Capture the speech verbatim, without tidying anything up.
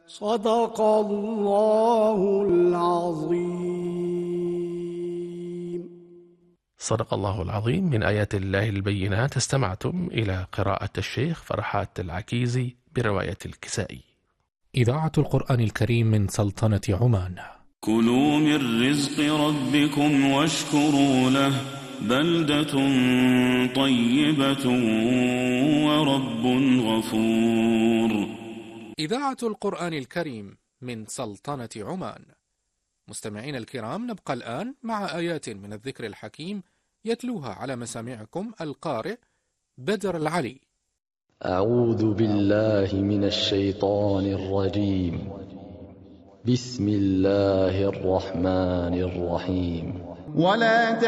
صدق الله العظيم. صدق الله العظيم. من آيات الله البينات استمعتم إلى قراءة الشيخ فرحات العكيزي برواية الكسائي. إذاعة القرآن الكريم من سلطنة عمان. كلوا من رزق ربكم واشكروا له بلدة طيبة ورب غفور. إذاعة القرآن الكريم من سلطنة عمان. مستمعين الكرام، نبقى الآن مع آيات من الذكر الحكيم يتلوها على مسامعكم القارئ بدر العلي. أعوذ بالله من الشيطان الرجيم. بسم الله الرحمن الرحيم. ولا